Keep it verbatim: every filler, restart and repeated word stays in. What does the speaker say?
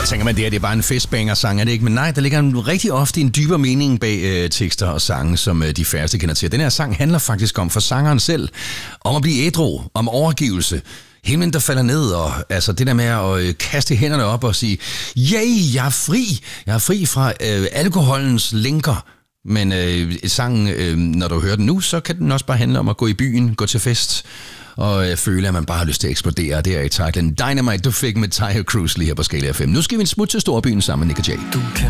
tænker man, det her det er bare en festbanger-sang, er det ikke? Men nej, der ligger en rigtig ofte en dybere mening bag øh, tekster og sange, som øh, de færreste kender til. Den her sang handler faktisk om, for sangeren selv, om at blive ædru, om overgivelse. Himlen, der falder ned, og altså det der med at øh, kaste hænderne op og sige, yay, jeg er fri, jeg er fri fra øh, alkoholens lænker. Men øh, sangen, øh, når du hører den nu, så kan den også bare handle om at gå i byen, gå til fest, og øh, føle, at man bare har lyst til at eksplodere. Det er i titlen Dynamite, du fik med Taio Cruz lige her på Skala F M. Nu skal vi en smut til storbyen sammen med Nick og Jay.